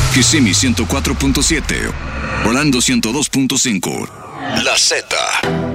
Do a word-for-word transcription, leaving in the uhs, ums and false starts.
Kissimmee ciento cuatro punto siete, Orlando ciento dos punto cinco. La Z.